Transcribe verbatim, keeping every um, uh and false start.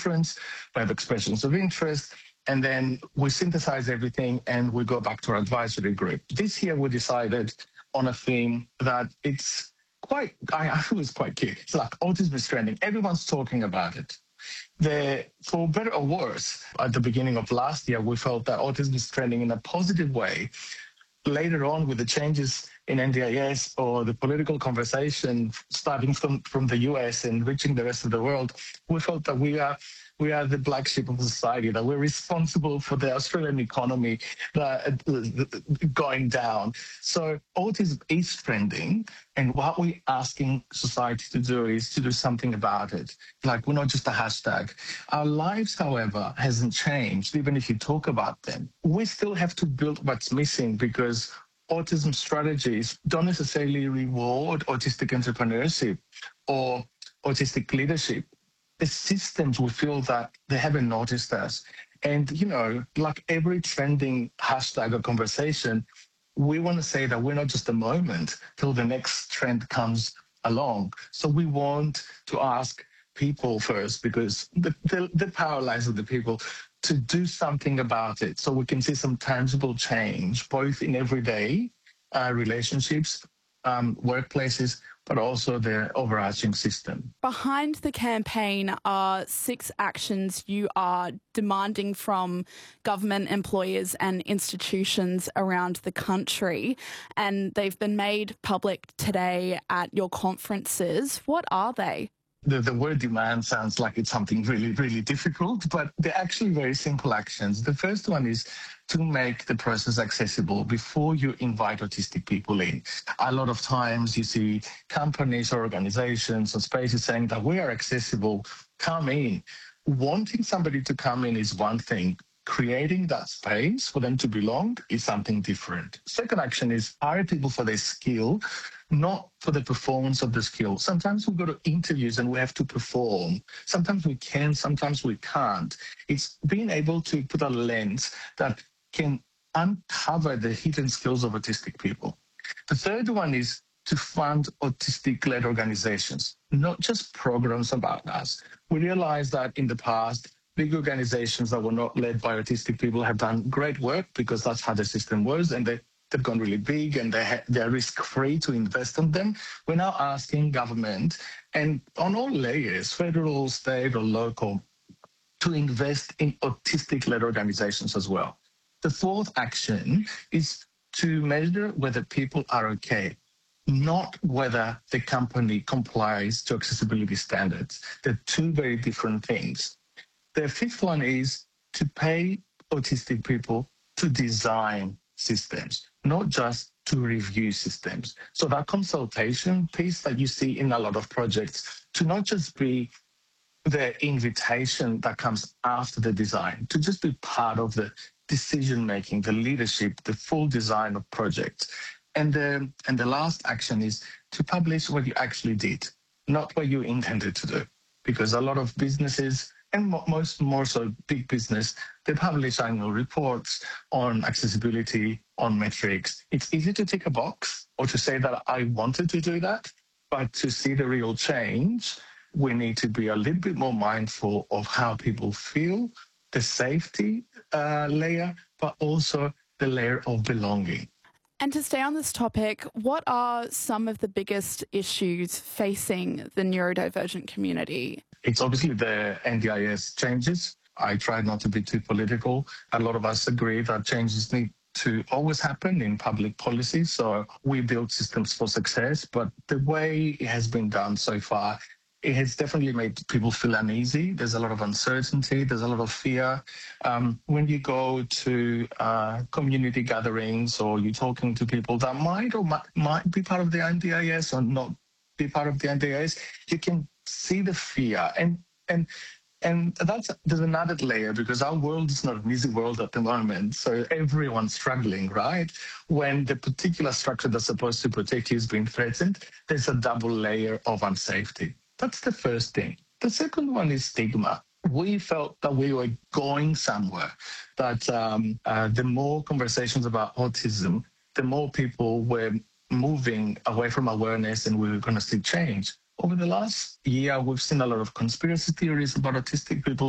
conference, we have expressions of interest, and then we synthesize everything and we go back to our advisory group. This year we decided on a theme that it's quite, I, I feel it's quite cute. It's like autism is trending. Everyone's talking about it. The, for better or worse, at the beginning of last year, we felt that autism is trending in a positive way. Later on, with the changes in N D I S or the political conversation starting from, from the U S and reaching the rest of the world, we felt that we are we are the black sheep of society, that we're responsible for the Australian economy uh, going down. So autism is trending, and what we're asking society to do is to do something about it. Like, we're not just a hashtag. Our lives, however, hasn't changed, even if you talk about them. We still have to build what's missing, because autism strategies don't necessarily reward autistic entrepreneurship or autistic leadership. The systems, we feel that they haven't noticed us. And, you know, like every trending hashtag or conversation, we want to say that we're not just a moment till the next trend comes along. So we want to ask people first, because the, the, the power lies with the people, to do something about it so we can see some tangible change, both in everyday uh, relationships, um, workplaces, but also the overarching system. Behind the campaign are six actions you are demanding from government, employers and institutions around the country, and they've been made public today at your conferences. What are they? The, the word demand sounds like it's something really, really difficult, but they're actually very simple actions. The first one is to make the process accessible before you invite autistic people in. A lot of times you see companies or organizations or spaces saying that we are accessible, come in. Wanting somebody to come in is one thing. Creating that space for them to belong is something different. Second action is hire people for their skill, not for the performance of the skill. Sometimes we go to interviews and we have to perform. Sometimes we can, sometimes we can't. It's being able to put a lens that can uncover the hidden skills of autistic people. The third one is to fund autistic-led organizations, not just programs about us. We realize that in the past, big organizations that were not led by autistic people have done great work because that's how the system was, and they, they've gone really big and they ha- they're risk-free to invest in them. We're now asking government, and on all layers, federal, state or local, to invest in autistic-led organizations as well. The fourth action is to measure whether people are okay, not whether the company complies to accessibility standards. They're two very different things. The fifth one is to pay autistic people to design systems, not just to review systems. So that consultation piece that you see in a lot of projects, to not just be the invitation that comes after the design, to just be part of the decision-making, the leadership, the full design of projects. And the, and the last action is to publish what you actually did, not what you intended to do. Because a lot of businesses, and most more so big business, they publish annual reports on accessibility, on metrics. It's easy to tick a box or to say that I wanted to do that, but to see the real change, we need to be a little bit more mindful of how people feel, the safety uh, layer, but also the layer of belonging. And to stay on this topic, what are some of the biggest issues facing the neurodivergent community? It's obviously the N D I S changes. I try not to be too political. A lot of us agree that changes need to always happen in public policy. So we build systems for success, but the way it has been done so far, it has definitely made people feel uneasy. There's a lot of uncertainty. There's a lot of fear. Um, when you go to uh, community gatherings or you're talking to people that might or might, might be part of the N D I S or not be part of the N D I S, you can see the fear. And and and that's there's another layer, because our world is not an easy world at the moment. So everyone's struggling, right? When the particular structure that's supposed to protect you is being threatened, there's a double layer of unsafety. That's the first thing. The second one is stigma. We felt that we were going somewhere, that um, uh, the more conversations about autism, the more people were moving away from awareness and we were going to see change. Over the last year, we've seen a lot of conspiracy theories about autistic people